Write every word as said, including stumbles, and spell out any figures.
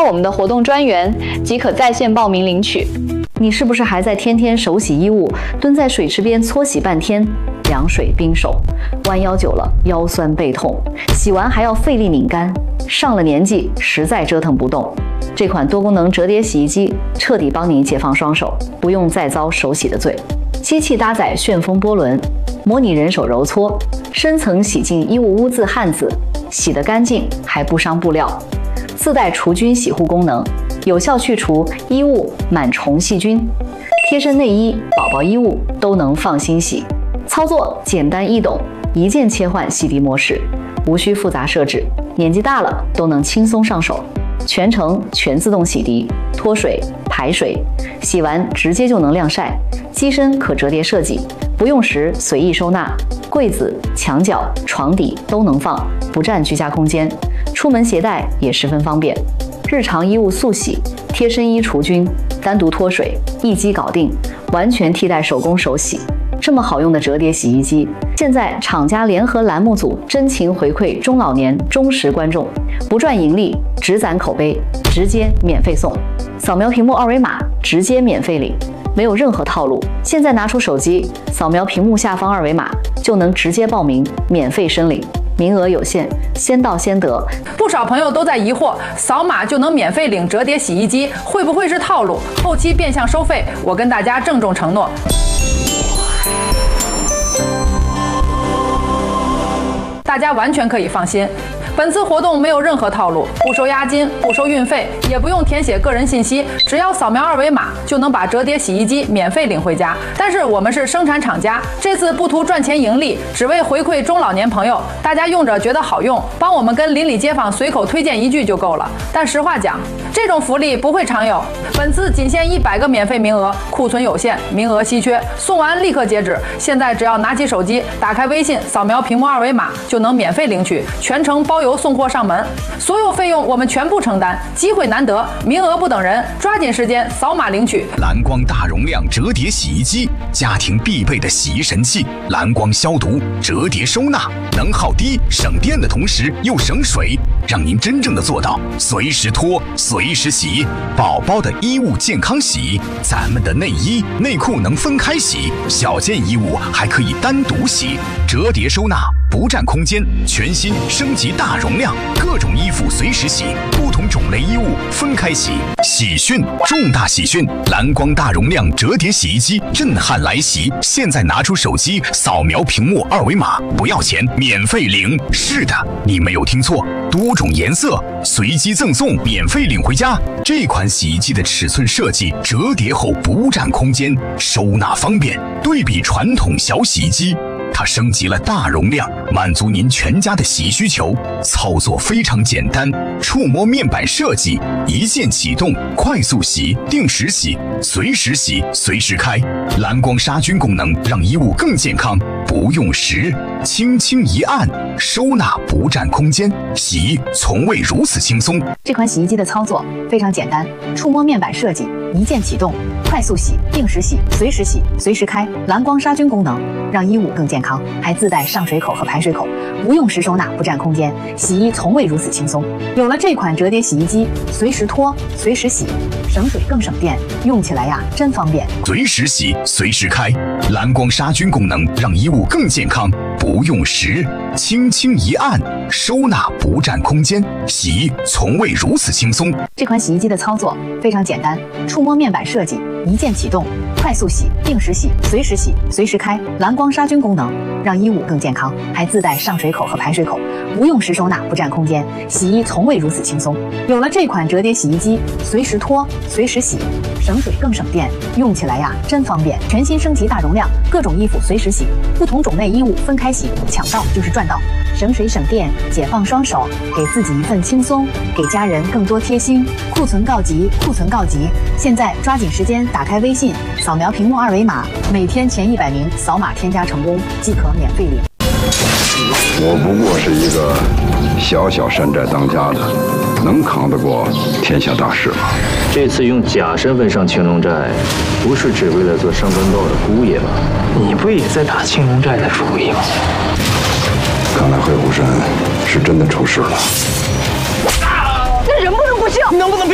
我们的活动专员即可在线报名领取。你是不是还在天天手洗衣物，蹲在水池边搓洗半天，凉水冰手，弯腰久了腰酸背痛，洗完还要费力拧干，上了年纪实在折腾不动？这款多功能折叠洗衣机彻底帮你解放双手，不用再遭手洗的罪。机器搭载旋风波轮，模拟人手揉搓，深层洗净衣物污渍汗渍，洗得干净还不伤布料。自带除菌洗护功能，有效去除衣物螨虫细菌，贴身内衣、宝宝衣物都能放心洗。操作简单易懂，一键切换洗涤模式，无需复杂设置，年纪大了都能轻松上手。全程全自动洗涤、脱水、排水，洗完直接就能晾晒。机身可折叠设计，不用时随意收纳，柜子、墙角、床底都能放，不占居家空间。出门携带也十分方便。日常衣物速洗、贴身衣除菌、单独脱水，一机搞定，完全替代手工手洗。这么好用的折叠洗衣机，现在厂家联合栏目组真情回馈中老年忠实观众，不赚盈利，只攒口碑，直接免费送。扫描屏幕二维码，直接免费领，没有任何套路。现在拿出手机，扫描屏幕下方二维码，就能直接报名，免费申领。名额有限，先到先得。 不少朋友都在疑惑，扫码就能免费领折叠洗衣机，会不会是套路？后期变相收费？我跟大家郑重承诺，大家完全可以放心。本次活动没有任何套路，不收押金，不收运费，也不用填写个人信息，只要扫描二维码就能把折叠洗衣机免费领回家。但是我们是生产厂家，这次不图赚钱盈利，只为回馈中老年朋友，大家用着觉得好用，帮我们跟邻里街坊随口推荐一句就够了。但实话讲，这种福利不会常有，本次仅限一百个免费名额，库存有限，名额稀缺，送完立刻截止。现在只要拿起手机，打开微信，扫描屏幕二维码就能免费领取，全程包邮送货上门，所有费用我们全部承担。机会难得，名额不等人，抓紧时间扫码领取。 蓝光大容量折叠洗衣机，家庭必备的洗衣神器，蓝光消毒、折叠收纳，能耗低、省电的同时又省水，让您真正的做到随时脱、随时洗。宝宝的衣物健康洗，咱们的内衣、内裤能分开洗，小件衣物还可以单独洗。折叠收纳，不占空间，全新升级大容量，各种衣服随时洗，不同种类衣物分开洗。喜讯，重大喜讯！蓝光大容量折叠洗衣机震撼来袭！现在拿出手机扫描屏幕二维码，不要钱，免费领。是的，你没有听错，多种颜色随机赠送，免费领回家。这款洗衣机的尺寸设计，折叠后不占空间，收纳方便。对比传统小洗衣机，它升级了大容量，满足您全家的洗衣需求。操作非常简单，触摸面板设计，一键启动，快速洗、定时洗、随时洗、随时开。蓝光杀菌功能让衣物更健康，不用时，轻轻一按，收纳不占空间，洗衣从未如此轻松。 这款洗衣机的操作非常简单，触摸面板设计，一键启动，快速洗、定时洗、随时洗、随时开。蓝光杀菌功能让衣物更健康，还自带上水口和排水口，不用时收纳，不占空间，洗衣从未如此轻松。有了这款折叠洗衣机，随时脱，随时洗，省水更省电，用起来呀真方便。 随时洗，随时开，蓝光杀菌功能让衣物更健康，不用时，轻轻一按，收纳不占空间，洗衣从未如此轻松。 这款洗衣机的操作非常简单，触摸面板设计，一键启动，快速洗、定时洗、随时洗、随时开。蓝光杀菌功能让衣物更健康，还自带上水口和排水口，不用时收纳，不占空间，洗衣从未如此轻松。有了这款折叠洗衣机，随时脱，随时洗，省水更省电，用起来呀真方便。全新升级大容量，各种衣服随时洗，不同种类衣物分开洗，抢到就是赚到，省水省电，解放双手，给自己一份轻松，给家人更多贴心。库存告急，库存告急！现在抓紧时间打开微信，扫描屏幕二维码，每天前一百名扫码添加成功即可免费领。 我不过是一个小小山寨当家的，能扛得过天下大事吗？ 这次用假身份上青龙寨，不是只为了做上官报的姑爷吧？ 你不也在打青龙寨的主意吗？ 看来会虎山是真的出事了。 那人不能不笑， 能不能别